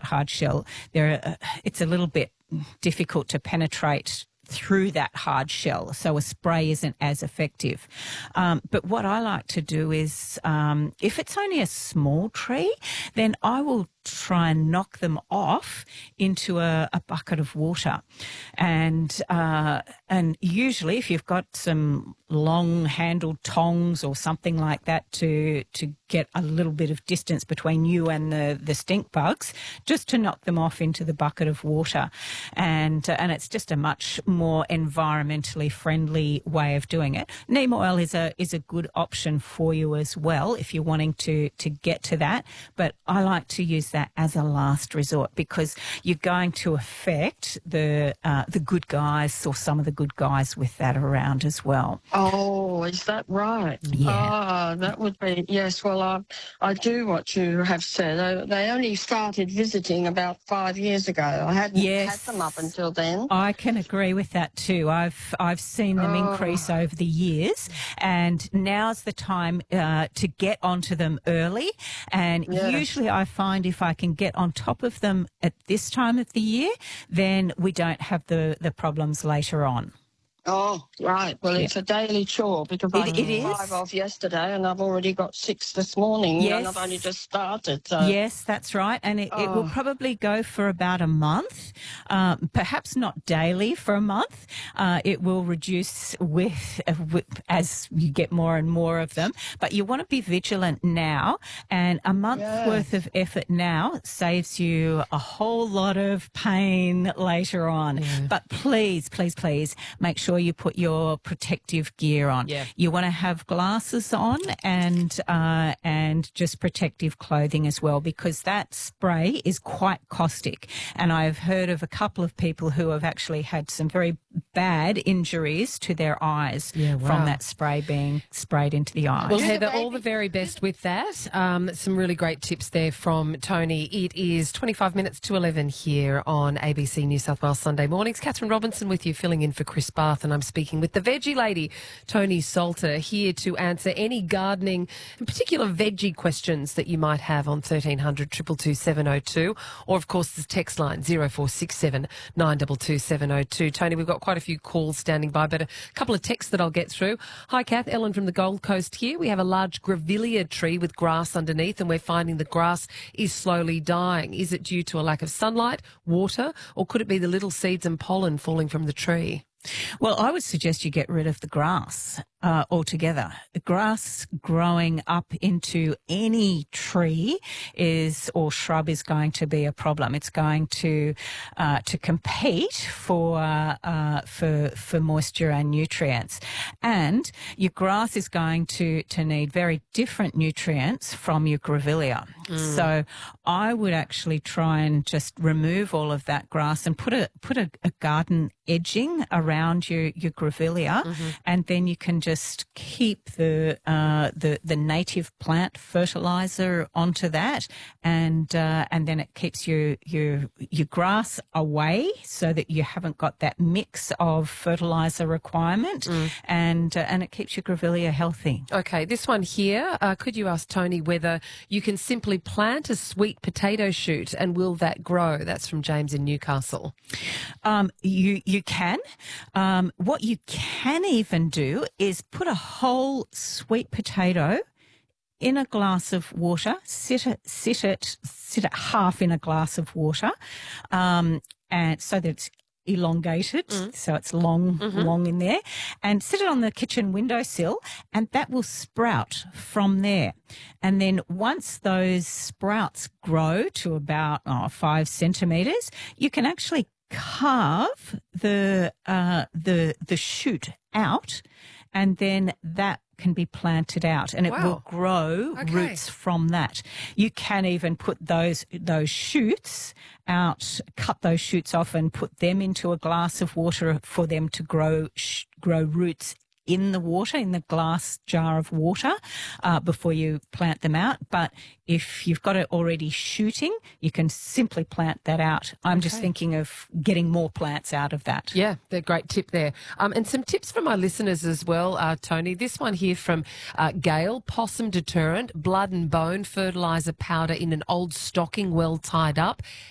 hard shell, it's a little bit difficult to penetrate through that hard shell, so a spray isn't as effective. But what I like to do is, if it's only a small tree, then I will try and knock them off into a bucket of water. And usually if you've got some long-handled tongs or something like that to get a little bit of distance between you and the stink bugs, just to knock them off into the bucket of water. And it's just a much more environmentally friendly way of doing it. Neem oil is a good option for you as well if you're wanting to get to that. But I like to use that as a last resort because you're going to affect the good guys or some of the good guys with that around as well. Oh, is that right? Yeah. Oh, that would be, yes. Well, I do what you have said. They only started visiting about 5 years ago. I hadn't had them up until then. I can agree with that too. I've seen them increase over the years, and now's the time to get onto them early. And usually I find if I can get on top of them at this time of the year, then we don't have the problems later on. Oh, right. Well, it's a daily chore because I is. 5 off yesterday and I've already got 6 this morning. Yes. And I've only just started. So. Yes, that's right. And it will probably go for about a month, perhaps not daily for a month. It will reduce with as you get more and more of them. But you want to be vigilant now, and a month's worth of effort now saves you a whole lot of pain later on. Yeah. But please, please, please make sure you put your protective gear on. Yeah. You want to have glasses on and just protective clothing as well, because that spray is quite caustic. And I've heard of a couple of people who have actually had some very bad injuries to their eyes from that spray being sprayed into the eyes. Well, Heather, all the very best with that. Some really great tips there from Tony. It is 25 minutes to 11 here on ABC New South Wales Sunday Mornings. Catherine Robinson with you, filling in for Chris Barth, and I'm speaking with the veggie lady, Tony Salter, here to answer any gardening, in particular veggie questions that you might have on 1300 222 702, or of course the text line 0467 922 702. Tony, we've got quite a few calls standing by, but a couple of texts that I'll get through. Hi, Kath. Ellen from the Gold Coast here. We have a large grevillea tree with grass underneath, and we're finding the grass is slowly dying. Is it due to a lack of sunlight, water, or could it be the little seeds and pollen falling from the tree? Well, I would suggest you get rid of the grass altogether. The grass growing up into any tree or shrub is going to be a problem. It's going to compete for moisture and nutrients, and your grass is going to need very different nutrients from your grevillea. So I would actually try and just remove all of that grass and put a garden edging around your grevillea, and then you can just keep the native plant fertilizer onto that, and then it keeps your grass away so that you haven't got that mix of fertilizer requirement, and it keeps your grevillea healthy. Okay, this one here, could you ask Tony whether you can simply plant a sweet potato shoot and will that grow? That's from James in Newcastle. You can. What you can even do is put a whole sweet potato in a glass of water, sit it half in a glass of water, and so that it's elongated, so it's long in there, and sit it on the kitchen windowsill, and that will sprout from there. And then once those sprouts grow to about 5 centimetres, you can actually carve the shoot out, and then that can be planted out, and it will grow roots from that. You can even put those shoots out, cut those shoots off and put them into a glass of water for them to grow roots in the water, in the glass jar of water, before you plant them out. But if you've got it already shooting, you can simply plant that out. I'm just thinking of getting more plants out of that. Yeah, they're a great tip there. And some tips from our listeners as well, Tony. This one here from Gail: possum deterrent, blood and bone fertiliser powder in an old stocking well tied up,